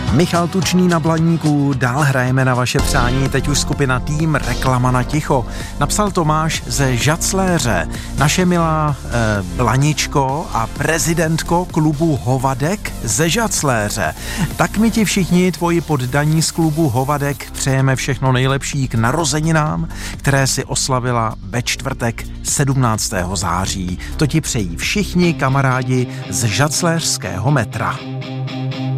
Michal Tučný na Blaníku, dál hrajeme na vaše přání, teď už skupina Tým, reklama na ticho. Napsal Tomáš ze Žacléře. Naše milá Blaničko a prezidentko klubu Hovadek ze Žacléře. Tak my ti všichni tvoji poddaní z klubu Hovadek přejeme všechno nejlepší k narozeninám, které si oslavila ve čtvrtek 17. září. To ti přejí všichni kamarádi z žacléřského metra.